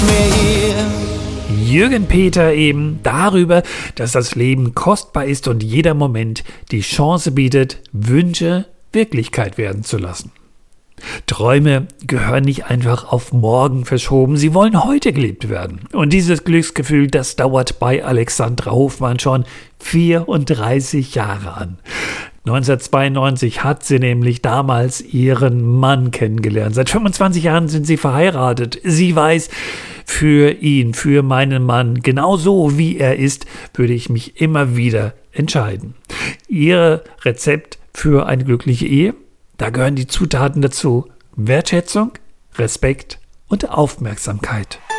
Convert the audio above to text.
Jürgen Peter eben darüber, dass das Leben kostbar ist und jeder Moment die Chance bietet, Wünsche Wirklichkeit werden zu lassen. Träume gehören nicht einfach auf morgen verschoben, sie wollen heute gelebt werden. Und dieses Glücksgefühl, das dauert bei Alexandra Hofmann schon 34 Jahre an. 1992 hat sie nämlich damals ihren Mann kennengelernt. Seit 25 Jahren sind sie verheiratet. Sie weiß, für ihn, für meinen Mann, genauso wie er ist, würde ich mich immer wieder entscheiden. Ihr Rezept für eine glückliche Ehe? Da gehören die Zutaten dazu: Wertschätzung, Respekt und Aufmerksamkeit.